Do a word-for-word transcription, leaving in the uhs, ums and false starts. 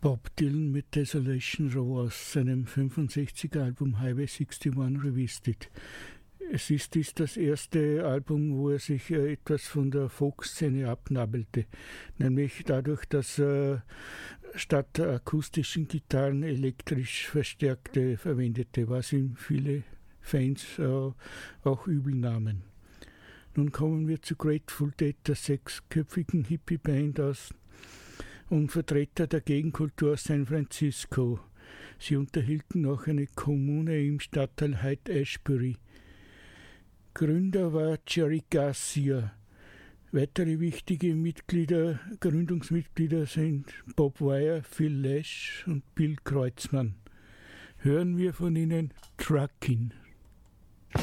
Bob Dylan mit Desolation Row aus seinem fünfundsechziger Album Highway einundsechzig Revisited. Es ist dies das erste Album, wo er sich äh, etwas von der Folk-Szene abnabelte, nämlich dadurch, dass er statt akustischen Gitarren elektrisch verstärkte verwendete, was ihm viele Fans äh, auch übel nahmen. Nun kommen wir zu Grateful Dead, der sechsköpfigen Hippie-Band aus und Vertreter der Gegenkultur aus San Francisco. Sie unterhielten auch eine Kommune im Stadtteil Haight-Ashbury. Gründer war Jerry Garcia. Weitere wichtige Mitglieder, Gründungsmitglieder sind Bob Weir, Phil Lesh und Bill Kreutzmann. Hören wir von ihnen Truckin'.